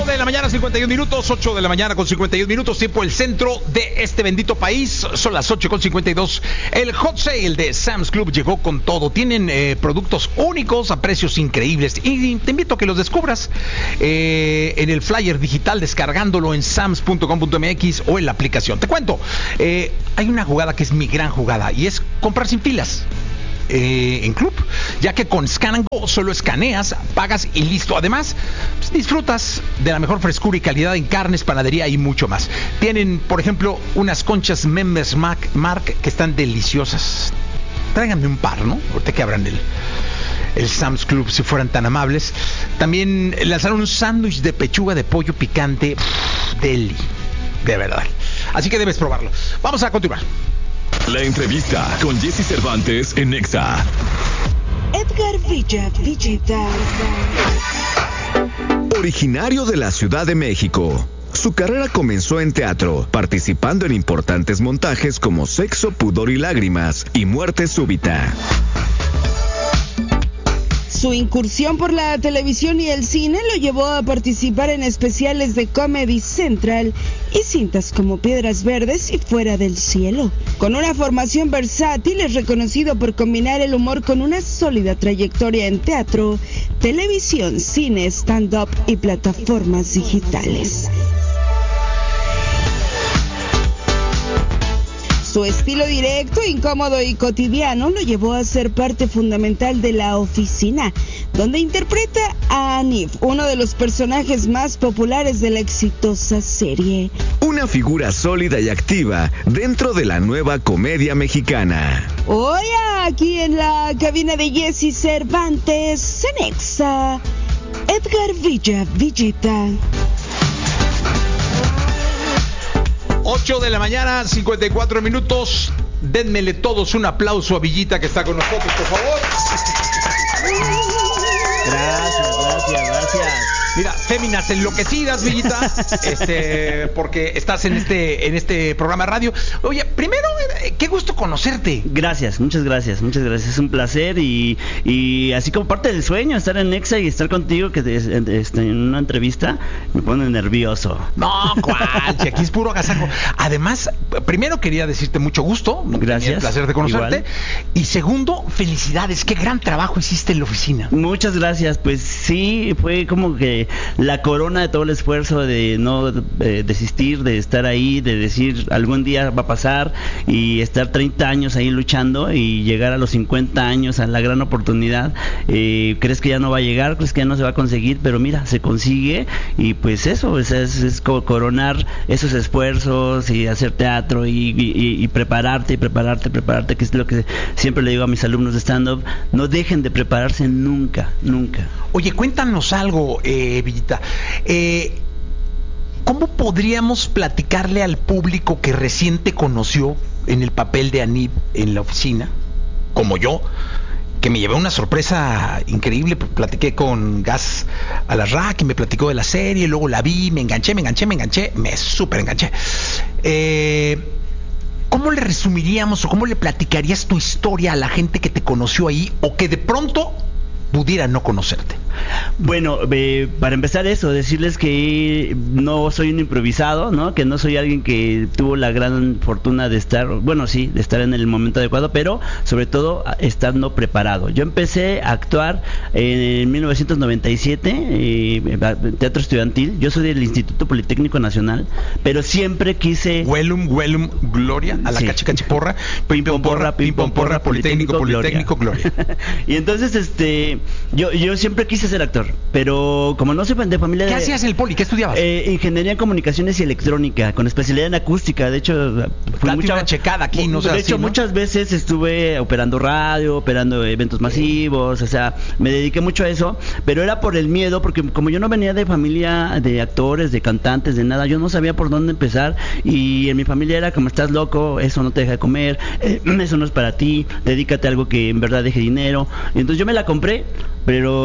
de la mañana, 51 minutos. 8 de la mañana con 51 minutos. Tiempo el centro de este bendito país. Son las 8 con 52. El hot sale de Sam's Club llegó con todo. Tienen productos únicos a precios increíbles. Y te invito a que los descubras en el flyer digital, descargándolo en sams.com.mx o en la aplicación. Te cuento, hay una jugada que es mi gran jugada y es comprar sin filas. En Club, ya que con Scan and Go solo escaneas, pagas y listo. Además, pues, disfrutas de la mejor frescura y calidad en carnes, panadería y mucho más. Tienen, por ejemplo, unas conchas Members Mark que están deliciosas. Tráiganme un par, ¿no? Ahorita que abran el Sam's Club, si fueran tan amables. También lanzaron un sándwich de pechuga de pollo picante. Deli, de verdad. Así que debes probarlo. Vamos a continuar. La entrevista con Jesse Cervantes en Nexa. Edgar Villita. Originario de la Ciudad de México, su carrera comenzó en teatro, participando en importantes montajes como Sexo, Pudor y Lágrimas y Muerte Súbita. Su incursión por la televisión y el cine lo llevó a participar en especiales de Comedy Central y cintas como Piedras Verdes y Fuera del Cielo. Con una formación versátil, es reconocido por combinar el humor con una sólida trayectoria en teatro, televisión, cine, stand-up y plataformas digitales. Su estilo directo, incómodo y cotidiano lo llevó a ser parte fundamental de La Oficina, donde interpreta a Anif, uno de los personajes más populares de la exitosa serie. Una figura sólida y activa dentro de la nueva comedia mexicana. Hoy aquí en la cabina de Jesse Cervantes, en Nexa, Edgar Villita. 8 de la mañana, 54 minutos. Denmele todos un aplauso a Villita que está con nosotros, por favor. Gracias. Mira, féminas enloquecidas, Villita, porque estás en este programa de radio. Oye, primero, qué gusto conocerte. Muchas gracias. Es un placer y así como parte del sueño, estar en Nexa y estar contigo, que en una entrevista me pone nervioso. No, cuál, si aquí es puro agasajo. Además, primero quería decirte mucho gusto. Gracias. Tenía el placer de conocerte. Igual. Y segundo, felicidades, qué gran trabajo hiciste en La Oficina. Muchas gracias. Pues sí, fue como que la corona de todo el esfuerzo de no desistir, de estar ahí, de decir algún día va a pasar y estar 30 años ahí luchando y llegar a los 50 años a la gran oportunidad. Crees que ya no va a llegar, crees que ya no se va a conseguir, pero mira, se consigue y pues eso es coronar esos esfuerzos y hacer teatro y prepararte, que es lo que siempre le digo a mis alumnos de stand-up: no dejen de prepararse nunca. Oye, cuéntanos algo, Villita. ¿Cómo podríamos platicarle al público que recién te conoció en el papel de Anib en La Oficina, como yo, que me llevé una sorpresa increíble? Platiqué con Gas Alarraq y me platicó de la serie, luego la vi, me enganché, me súper enganché. ¿Cómo le resumiríamos o cómo le platicarías tu historia a la gente que te conoció ahí o que de pronto pudiera no conocerte? Bueno, para empezar eso, decirles que no soy un improvisado, ¿no? Que no soy alguien que tuvo la gran fortuna de estar, bueno, sí, de estar en el momento adecuado, pero sobre todo estando preparado. Yo empecé a actuar en 1997, teatro estudiantil. Yo soy del Instituto Politécnico Nacional, pero siempre quise... Huelum, gloria, a la cachicachiporra, pim pom porra, Politécnico, gloria. Y entonces, yo siempre quise ser actor, pero como no soy de familia de... ¿Qué hacías en el Poli? ¿Qué estudiabas? Ingeniería en Comunicaciones y Electrónica, con especialidad en acústica. De hecho, fui una checada aquí, no sé. De hecho, muchas veces estuve operando radio, operando eventos masivos, o sea, me dediqué mucho a eso, pero era por el miedo, porque como yo no venía de familia de actores, de cantantes, de nada, yo no sabía por dónde empezar, y en mi familia era como: estás loco, eso no te deja de comer, eso no es para ti, dedícate a algo que en verdad deje dinero. Y entonces yo me la compré, pero nunca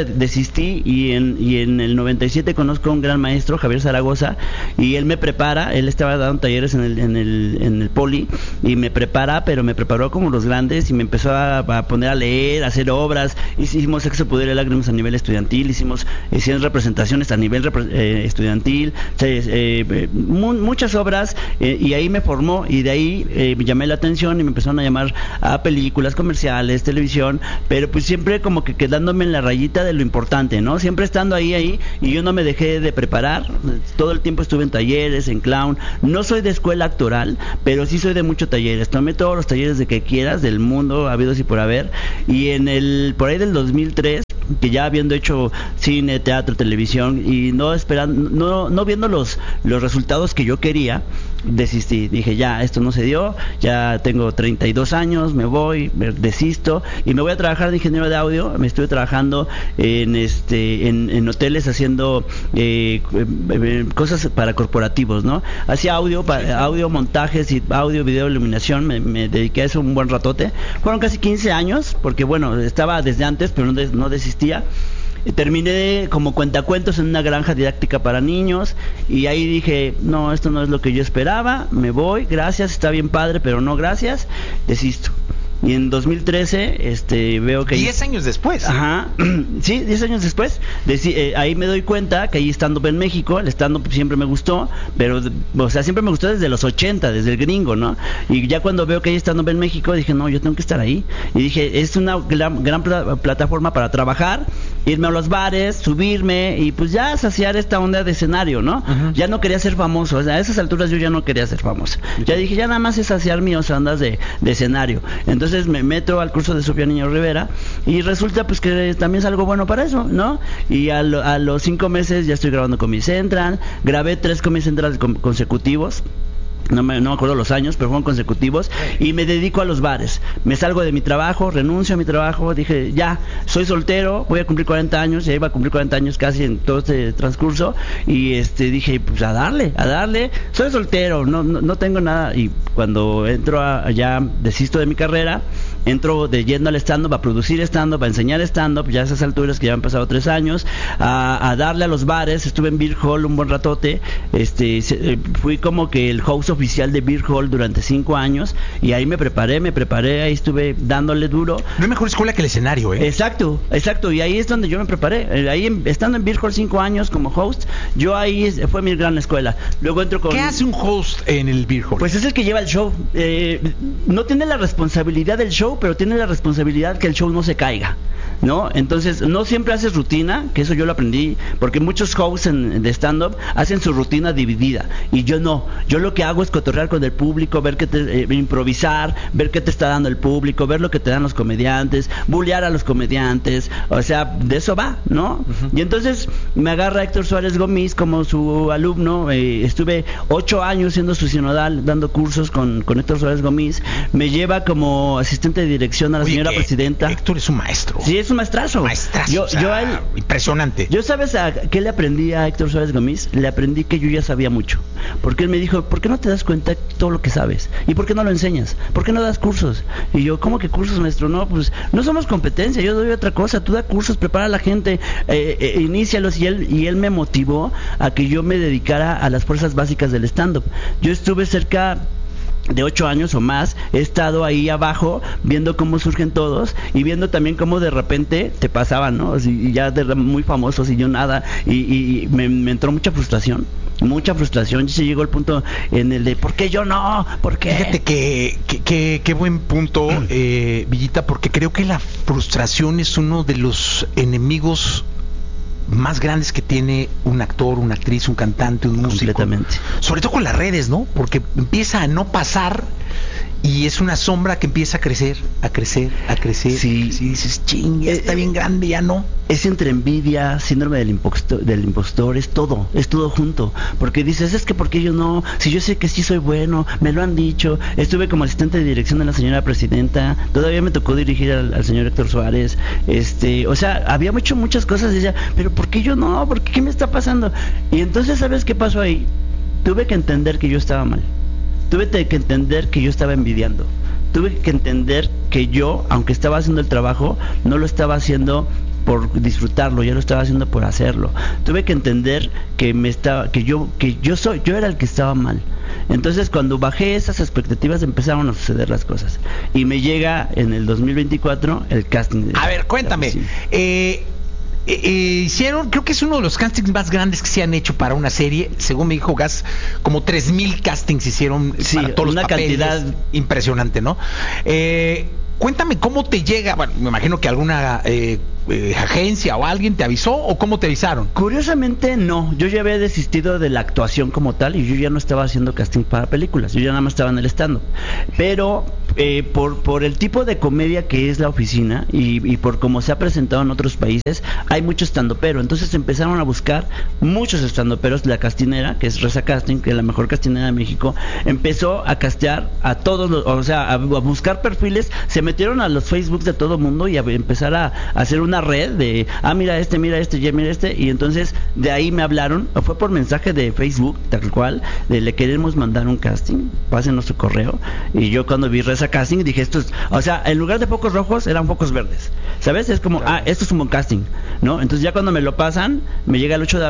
desistí y en el 97 conozco a un gran maestro, Javier Zaragoza, y él me prepara. Él estaba dando talleres en el Poli y me prepara, pero me preparó como los grandes y me empezó a poner a leer, a hacer obras. Hicimos Sexo, Pudor y Lágrimas a nivel estudiantil, hicimos presentaciones a nivel estudiantil, muchas obras, y ahí me formó, y de ahí me llamé la atención y me empezaron a llamar a películas, comerciales, televisión, pero pues siempre como que quedándome en la rayita de lo importante, ¿no? Siempre estando ahí, y yo no me dejé de preparar. Todo el tiempo estuve en talleres, en clown. No soy de escuela actoral, pero sí soy de muchos talleres. Tomé todos los talleres de que quieras, del mundo, habidos y por haber. Y por ahí del 2003, que ya habiendo hecho cine, teatro, televisión, y no viendo los resultados que yo quería, desistí. Dije, ya, esto no se dio, ya tengo 32 años, me voy, desisto, y me voy a trabajar de ingeniero de audio. Me estuve trabajando en hoteles haciendo cosas para corporativos, ¿no? Hacía audio, montajes y audio, video, iluminación. Me dediqué a eso un buen ratote. Fueron casi 15 años, porque bueno, estaba desde antes, pero no desistía. Terminé como cuentacuentos en una granja didáctica para niños, y ahí dije, no, esto no es lo que yo esperaba, me voy, gracias, está bien padre, pero no gracias, desisto. Y en 2013 veo que... 10 años después. Ajá, sí, 10 años después. Ahí me doy cuenta que hay stand-up en México. El stand-up siempre me gustó, pero, o sea, siempre me gustó desde los 80, desde el gringo, ¿no? Y ya cuando veo que hay stand-up en México, dije, no, yo tengo que estar ahí. Y dije, es una gran plataforma para trabajar, irme a los bares, subirme y pues ya saciar esta onda de escenario, ¿no? Uh-huh. Ya no quería ser famoso, o sea, a esas alturas yo ya no quería ser famoso. Ya dije, ya nada más es saciar mis ondas de escenario. Entonces me meto al curso de Sofía Niño Rivera y resulta pues que también es algo bueno para eso, ¿no? Y a los 5 meses ya estoy grabando Comedy Central, grabé 3 Comedy Central consecutivos. No me acuerdo los años, pero fueron consecutivos, y me dedico a los bares. Me salgo de mi trabajo, renuncio a mi trabajo, dije, ya, soy soltero, voy a cumplir 40 años, ya iba a cumplir 40 años casi en todo este transcurso, y dije, pues a darle, soy soltero, no tengo nada. Y cuando entro allá, desisto de mi carrera, entro de lleno al stand-up, a producir stand-up, a enseñar stand-up, ya a esas alturas que ya han pasado 3 años, a darle a los bares. Estuve en Beer Hall un buen ratote, fui como que el host oficial de Beer Hall durante 5 años, y ahí me preparé, ahí estuve dándole duro. No hay mejor escuela que el escenario, ¿eh? Exacto, y ahí es donde yo me preparé, ahí estando en Beer Hall 5 años como host, yo ahí fue mi gran escuela. Luego entro con... ¿Qué hace un host en el Beer Hall? Pues es el que lleva el show, no tiene la responsabilidad del show, pero tiene la responsabilidad que el show no se caiga, ¿no? Entonces, no siempre haces rutina, que eso yo lo aprendí, porque muchos hosts de stand-up hacen su rutina dividida, y yo no. Yo lo que hago es cotorrear con el público, ver improvisar, ver qué te está dando el público, ver lo que te dan los comediantes, bullear a los comediantes, o sea, de eso va, ¿no? Uh-huh. Y entonces me agarra Héctor Suárez Gómez como su alumno. Estuve 8 años siendo su sinodal, dando cursos con Héctor Suárez Gómez. Me lleva como asistente de dirección a la señora presidenta. Héctor es un maestro. Sí, es un maestrazo. Yo a él, impresionante. Yo, ¿sabes a qué le aprendí a Héctor Suárez Gómez? Le aprendí que yo ya sabía mucho. Porque él me dijo, ¿por qué no te das cuenta de todo lo que sabes? ¿Y por qué no lo enseñas? ¿Por qué no das cursos? Y yo, ¿cómo que cursos, maestro? No, pues no somos competencia, yo doy otra cosa. Tú da cursos, prepara a la gente, inícialos. Y él me motivó a que yo me dedicara a las fuerzas básicas del stand-up. Yo estuve cerca de 8 años o más, he estado ahí abajo viendo cómo surgen todos y viendo también cómo de repente te pasaban, ¿no? Y ya muy famosos y yo nada, y me entró mucha frustración. Y se llegó al punto en el de ¿por qué yo no? ¿Por qué? Fíjate que buen punto, Villita, porque creo que la frustración es uno de los enemigos más grandes que tiene un actor, una actriz, un cantante, un músico. Completamente. Sobre todo con las redes, ¿no? Porque empieza a no pasar y es una sombra que empieza a crecer. Sí. Y dices, ching, ya está bien grande, ya no. Es entre envidia, síndrome del impostor, es todo junto. Porque dices, es que ¿por qué yo no? Si yo sé que sí soy bueno, me lo han dicho. Estuve como asistente de dirección de la señora presidenta, todavía me tocó dirigir al señor Héctor Suárez. O sea, había hecho muchas cosas y decía, pero ¿por qué yo no? ¿Por qué me está pasando? Y entonces, ¿sabes qué pasó ahí? Tuve que entender que yo estaba mal. Tuve que entender que yo estaba envidiando. Tuve que entender que yo, aunque estaba haciendo el trabajo, no lo estaba haciendo por disfrutarlo, ya lo estaba haciendo por hacerlo. Tuve que entender que yo era el que estaba mal. Entonces, cuando bajé esas expectativas, empezaron a suceder las cosas. Y me llega en el 2024 el casting. A ver, cuéntame. Hicieron, creo que es uno de los castings más grandes que se han hecho para una serie. Según me dijo Gas, como 3,000 castings hicieron para todos los papeles. Cantidad impresionante, ¿no? Cuéntame cómo te llega. Bueno, me imagino que alguna agencia o alguien te avisó, o cómo te avisaron. Curiosamente no, yo ya había desistido de la actuación como tal y yo ya no estaba haciendo casting para películas, yo ya nada más estaba en el stand-up. Pero por el tipo de comedia que es La Oficina y por cómo se ha presentado en otros países, hay mucho stand-upero. Entonces empezaron a buscar muchos stand-uperos. La castinera, que es Reza Casting, que es la mejor castinera de México, empezó a castear a todos a buscar perfiles. Se metieron a los Facebooks de todo mundo y a empezar a hacer una red de, mira este, y entonces de ahí me hablaron, fue por mensaje de Facebook, tal cual, de le queremos mandar un casting, pásenos su correo. Y yo cuando vi Reza Casting dije, esto es, en lugar de focos rojos eran focos verdes, ¿sabes? Es como, esto es un buen casting, ¿no? Entonces ya cuando me lo pasan, me llega el 8 de